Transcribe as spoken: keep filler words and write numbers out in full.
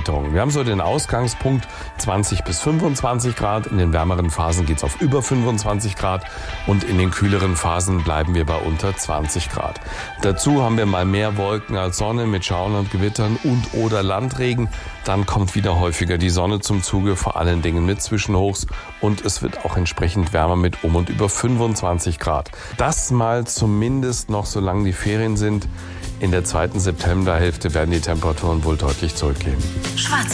Witterung. Wir haben so den Ausgangspunkt zwanzig bis fünfundzwanzig Grad. In den wärmeren Phasen geht es auf über fünfundzwanzig Grad und in den kühleren Phasen bleiben wir bei unter zwanzig Grad. Dazu haben wir mal mehr Wolken als Sonne mit Schauern und Gewittern und oder Landregen. Dann kommt wieder häufiger die Sonne zum Zuge, vor allen Dingen mit Zwischenhochs, und es wird auch entsprechend wärmer mit um und über fünfundzwanzig Grad. Das mal zumindest noch, solange die Ferien sind. In der zweiten Septemberhälfte werden die Temperaturen wohl deutlich zurückgehen. Schwarz